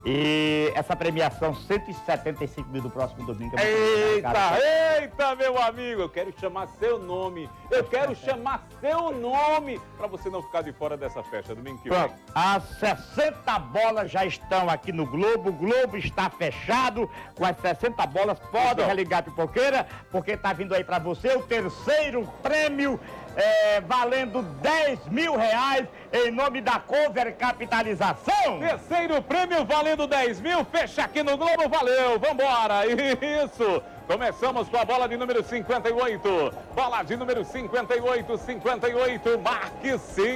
E essa premiação, 175 mil do próximo domingo. Eita, meu amigo, eu quero chamar seu nome. Pra você não ficar de fora dessa festa domingo que vem. As 60 bolas já estão aqui no Globo. O Globo está fechado com as 60 bolas. Pode religar a pipoqueira, porque tá vindo aí pra você o terceiro prêmio, valendo 10 mil reais em nome da Cover Capitalização. Terceiro prêmio valendo 10 mil, fecha aqui no Globo, valeu, vambora, isso. Começamos com a bola de número 58, bola de número 58, marque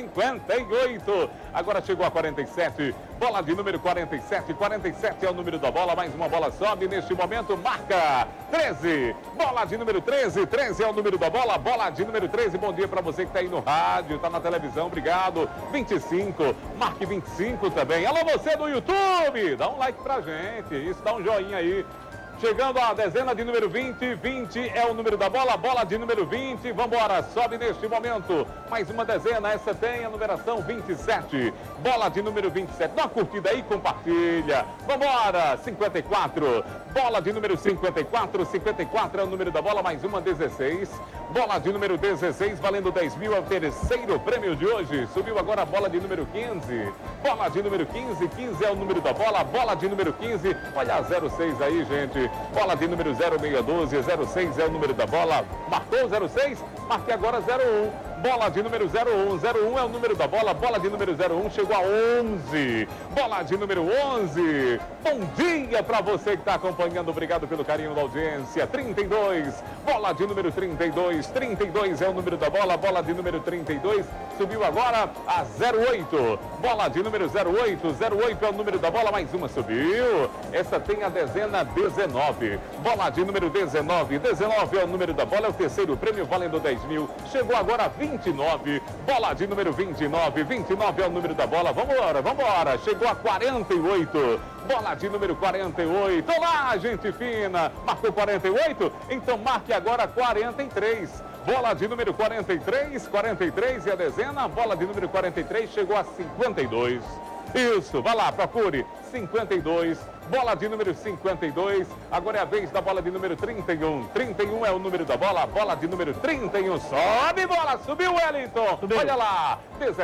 58. Agora chegou a 47, bola de número 47 é o número da bola, mais uma bola sobe, neste momento marca 13, bola de número 13 é o número da bola, bola de número 13, bom dia pra você que tá aí no rádio, tá na televisão, obrigado. 25, marque 25 também. Alô, você do YouTube, dá um like pra gente, isso, dá um joinha aí. Chegando a dezena de número 20, 20 é o número da bola, bola de número 20, vambora, sobe neste momento, mais uma dezena, essa tem a numeração 27, bola de número 27, dá uma curtida aí, compartilha, vambora, 54, bola de número 54 é o número da bola, mais uma 16, bola de número 16, valendo 10 mil, é o terceiro prêmio de hoje, subiu agora a bola de número 15, bola de número 15 é o número da bola, bola de número 15, olha a 06 aí, gente, bola de número 0612, 06 é o número da bola, marcou 06, marque agora 01, bola de número 01 é o número da bola, bola de número 01 chegou a 11, bola de número 11, bom dia pra você que tá acompanhando, obrigado pelo carinho da audiência, 32, bola de número 32 é o número da bola, bola de número 32, subiu agora a 08, bola de número 08 é o número da bola, mais uma subiu, essa tem a dezena 19, bola de número 19 é o número da bola, é o terceiro prêmio valendo 10 mil, chegou agora a 29, bola de número 29 é o número da bola, vambora, chegou a 48, bola de número 48, olá gente fina, marcou 48? Então marque agora 43, bola de número 43 e a dezena, bola de número 43 chegou a 52, isso, vai lá, procure, 52, bola de número 52, agora é a vez da bola de número 31 é o número da bola, bola de número 31, sobe bola, subiu Wellington, olha lá,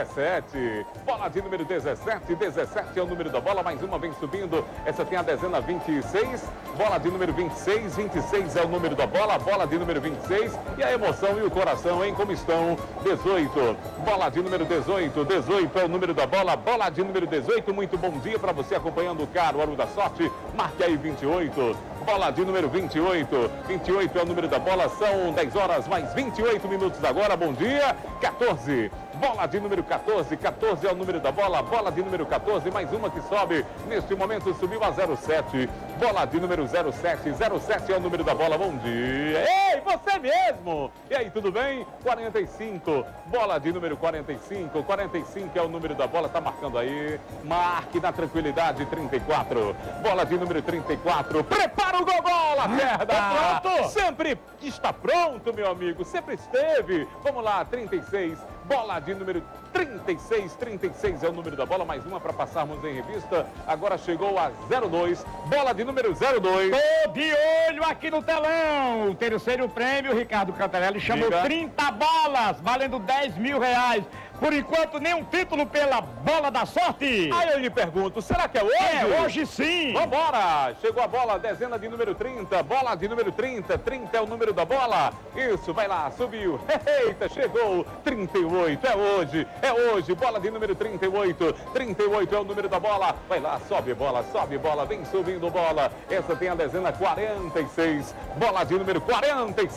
17, bola de número 17 é o número da bola, mais uma vem subindo, essa tem a dezena 26, bola de número 26 é o número da bola, bola de número 26, e a emoção e o coração, hein, como estão, 18, bola de número 18 é o número da bola, bola de número 18, muito bom dia para você acompanhando o Caruaru da Sorte, marque aí 28, bola de número 28 é o número da bola, são 10 horas mais 28 minutos agora, bom dia, 14, bola de número 14 é o número da bola, bola de número 14, mais uma que sobe, neste momento subiu a 07, bola de número 07 é o número da bola, bom dia, ei, você mesmo, e aí, tudo bem? 45, bola de número 45 é o número da bola, tá marcando aí, marque na tranquilidade, 34, bola de número 34, prepara o gol, bola, Cerda! Pronto! Sempre está pronto, meu amigo, sempre esteve, vamos lá, 36, bola de número 36 é o número da bola, mais uma para passarmos em revista, agora chegou a 02, bola de número 02. Tô de olho aqui no telão, o terceiro prêmio, Ricardo Cantarelli chamou 30 bolas, valendo 10 mil reais. Por enquanto, nenhum título pela bola da sorte. Aí eu lhe pergunto, será que é hoje? É, hoje sim. Vambora! Chegou a bola, dezena de número 30, bola de número 30 é o número da bola. Isso, vai lá, subiu. Eita, chegou, 38, é hoje, bola de número 38 é o número da bola. Vai lá, sobe bola, vem subindo bola. Essa tem a dezena 46, bola de número 46.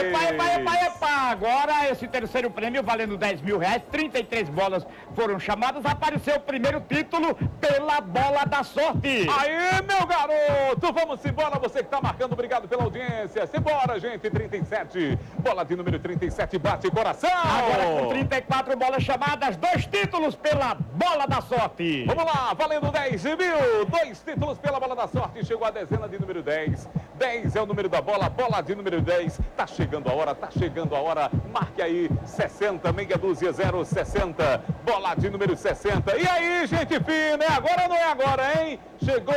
Epa! Agora esse terceiro prêmio valendo 10 mil reais, 33 bolas foram chamadas, apareceu o primeiro título pela bola da sorte. Aí, meu garoto, vamos embora, você que tá marcando, obrigado pela audiência. Simbora, gente, 37, bola de número 37, bate coração. Agora com 34 bolas chamadas, 2 títulos pela bola da sorte. Vamos lá, valendo 10 mil, 2 títulos pela bola da sorte, chegou a dezena de número 10. 10 é o número da bola, bola de número 10, tá chegando a hora, marque aí, 60, meia dúzia, 0, 60. Bola de número 60. E aí, gente fina, é agora ou não é agora, hein? Chegou